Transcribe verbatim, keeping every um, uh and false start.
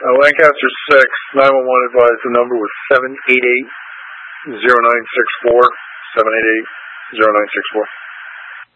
Uh, Lancaster six, nine one one advised the number was seven eight eight, zero nine six four, seven eight eight, zero nine six four.